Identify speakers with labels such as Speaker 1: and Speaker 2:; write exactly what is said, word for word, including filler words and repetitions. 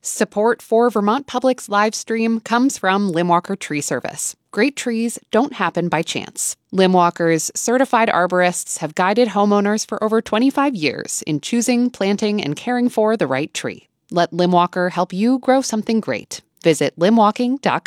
Speaker 1: Support for Vermont Public's live stream comes from Limwalker Tree Service. Great trees don't happen by chance. Limwalker's certified arborists have guided homeowners for over twenty-five years in choosing, planting, and caring for the right tree. Let Limwalker help you grow something great. Visit limwalking dot com.